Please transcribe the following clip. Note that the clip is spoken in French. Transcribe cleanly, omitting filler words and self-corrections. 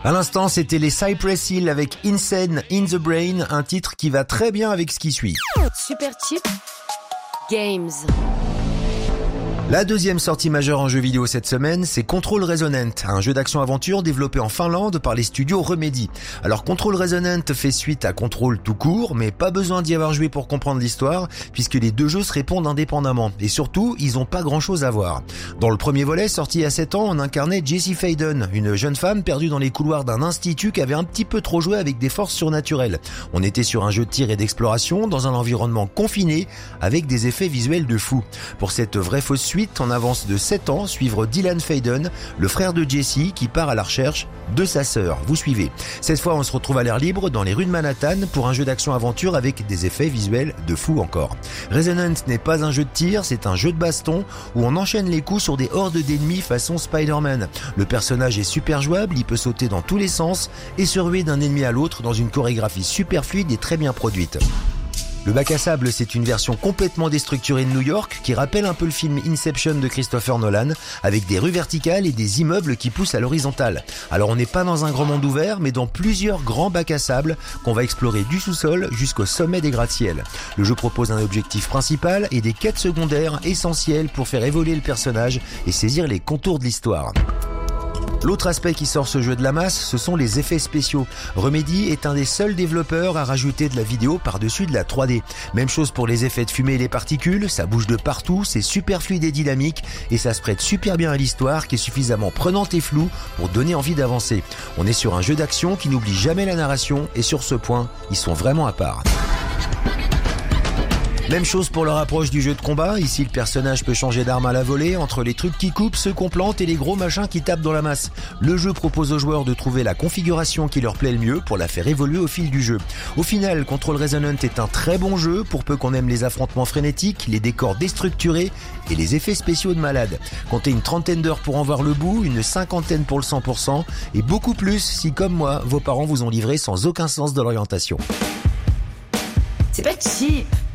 À l'instant, c'était les Cypress Hill avec Insane in the Brain, un titre qui va très bien avec ce qui suit. Super Chips Games. La deuxième sortie majeure en jeu vidéo cette semaine, c'est Control Resonant, un jeu d'action-aventure développé en Finlande par les studios Remedy. Alors Control Resonant fait suite à Control tout court, mais pas besoin d'y avoir joué pour comprendre l'histoire, puisque les deux jeux se répondent indépendamment. Et surtout, ils ont pas grand-chose à voir. Dans le premier volet, sorti à 7 ans, on incarnait Jessie Faden, une jeune femme perdue dans les couloirs d'un institut qui avait un petit peu trop joué avec des forces surnaturelles. On était sur un jeu de tir et d'exploration, dans un environnement confiné, avec des effets visuels de fou. Pour cette vraie fausse suite, en avance de 7 ans, suivre Dylan Faden, le frère de Jessie, qui part à la recherche de sa sœur. Vous suivez. Cette fois, on se retrouve à l'air libre dans les rues de Manhattan pour un jeu d'action-aventure avec des effets visuels de fou encore. Resonant n'est pas un jeu de tir, c'est un jeu de baston où on enchaîne les coups sur des hordes d'ennemis façon Spider-Man. Le personnage est super jouable, il peut sauter dans tous les sens et se ruer d'un ennemi à l'autre dans une chorégraphie super fluide et très bien produite. Le bac à sable, c'est une version complètement déstructurée de New York qui rappelle un peu le film Inception de Christopher Nolan, avec des rues verticales et des immeubles qui poussent à l'horizontale. Alors on n'est pas dans un grand monde ouvert, mais dans plusieurs grands bacs à sable qu'on va explorer du sous-sol jusqu'au sommet des gratte-ciels. Le jeu propose un objectif principal et des quêtes secondaires essentielles pour faire évoluer le personnage et saisir les contours de l'histoire. L'autre aspect qui sort ce jeu de la masse, ce sont les effets spéciaux. Remedy est un des seuls développeurs à rajouter de la vidéo par-dessus de la 3D. Même chose pour les effets de fumée et les particules, ça bouge de partout, c'est super fluide et dynamique, et ça se prête super bien à l'histoire qui est suffisamment prenante et floue pour donner envie d'avancer. On est sur un jeu d'action qui n'oublie jamais la narration, et sur ce point, ils sont vraiment à part. Même chose pour leur approche du jeu de combat, ici le personnage peut changer d'arme à la volée entre les trucs qui coupent, ceux qu'on plante et les gros machins qui tapent dans la masse. Le jeu propose aux joueurs de trouver la configuration qui leur plaît le mieux pour la faire évoluer au fil du jeu. Au final, Control Resonant est un très bon jeu pour peu qu'on aime les affrontements frénétiques, les décors déstructurés et les effets spéciaux de malade. Comptez une 30aine d'heures pour en voir le bout, une 50aine pour le 100% et beaucoup plus si comme moi, vos parents vous ont livré sans aucun sens de l'orientation. C'est pas cheap.